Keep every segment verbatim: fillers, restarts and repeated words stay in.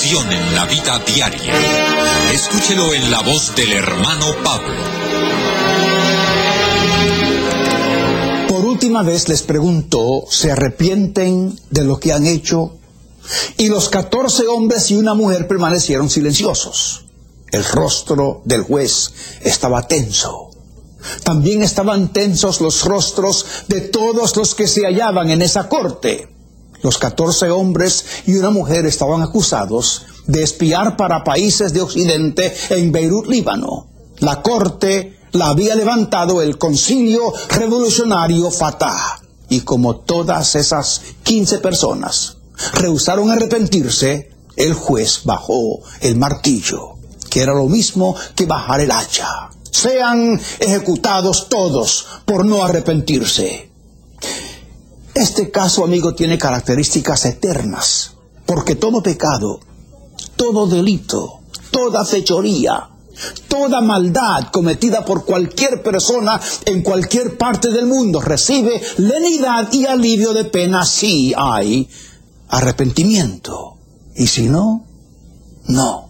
inspiración en la vida diaria. Escúchelo en la voz del hermano Pablo. Por última vez les pregunto, ¿se arrepienten de lo que han hecho? Y los catorce hombres y una mujer permanecieron silenciosos. El rostro del juez estaba tenso. También estaban tensos los rostros de todos los que se hallaban en esa corte. Los catorce hombres y una mujer estaban acusados de espiar para países de Occidente en Beirut, Líbano. La corte la había levantado el Concilio Revolucionario Fatah. Y como todas esas quince personas rehusaron arrepentirse, el juez bajó el martillo, que era lo mismo que bajar el hacha. Sean ejecutados todos por no arrepentirse. Este caso, amigo, tiene características eternas, porque todo pecado, todo delito, toda fechoría, toda maldad cometida por cualquier persona en cualquier parte del mundo recibe lenidad y alivio de pena si hay arrepentimiento. Y si no, no.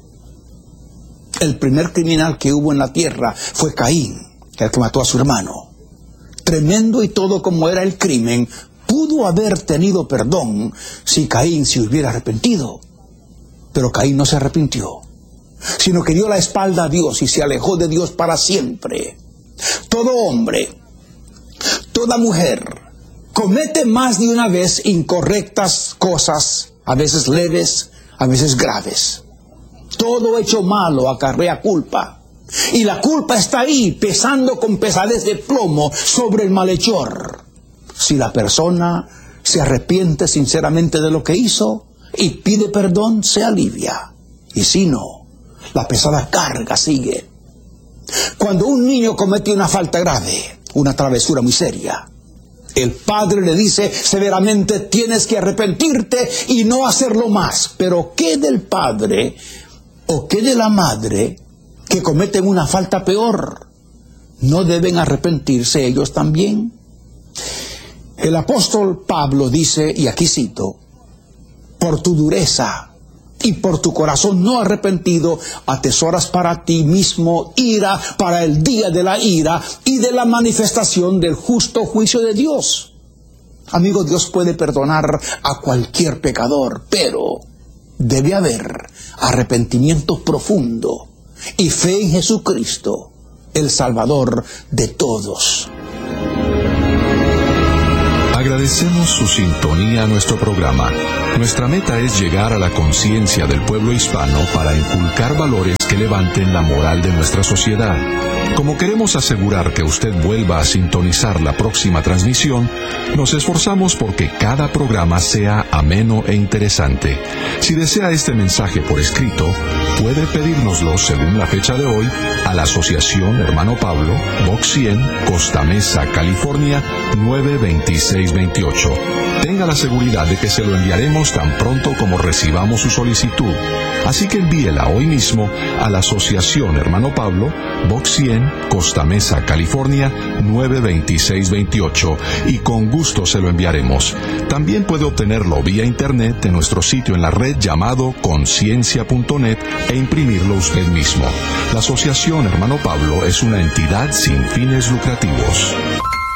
El primer criminal que hubo en la tierra fue Caín, el que mató a su hermano. Tremendo y todo como era el crimen, pudo haber tenido perdón si Caín se hubiera arrepentido. Pero Caín no se arrepintió, sino que dio la espalda a Dios y se alejó de Dios para siempre. Todo hombre, toda mujer, comete más de una vez incorrectas cosas, a veces leves, a veces graves. Todo hecho malo acarrea culpa. Y la culpa está ahí, pesando con pesadez de plomo sobre el malhechor. Si la persona se arrepiente sinceramente de lo que hizo y pide perdón, se alivia. Y si no, la pesada carga sigue. Cuando un niño comete una falta grave, una travesura muy seria, el padre le dice severamente: tienes que arrepentirte y no hacerlo más. Pero ¿qué del padre o qué de la madre que cometen una falta peor? ¿No deben arrepentirse ellos también? El apóstol Pablo dice, y aquí cito: por tu dureza y por tu corazón no arrepentido, atesoras para ti mismo ira para el día de la ira y de la manifestación del justo juicio de Dios. Amigo, Dios puede perdonar a cualquier pecador, pero debe haber arrepentimiento profundo y fe en Jesucristo, el Salvador de todos. Agradecemos su sintonía a nuestro programa. Nuestra meta es llegar a la conciencia del pueblo hispano para inculcar valores que levanten la moral de nuestra sociedad. Como queremos asegurar que usted vuelva a sintonizar la próxima transmisión, nos esforzamos porque cada programa sea ameno e interesante. Si desea este mensaje por escrito, puede pedírnoslo según la fecha de hoy a la Asociación Hermano Pablo, Box cien, Costa Mesa, California, nueve veintiséis veintiocho. Tenga la seguridad de que se lo enviaremos tan pronto como recibamos su solicitud. Así que envíela hoy mismo a la Asociación Hermano Pablo, Box cien, Costa Mesa, California, nueve veintiséis veintiocho, y con gusto se lo enviaremos. También puede obtenerlo vía internet en nuestro sitio en la red llamado conciencia punto net e imprimirlo usted mismo. La Asociación Hermano Pablo es una entidad sin fines lucrativos.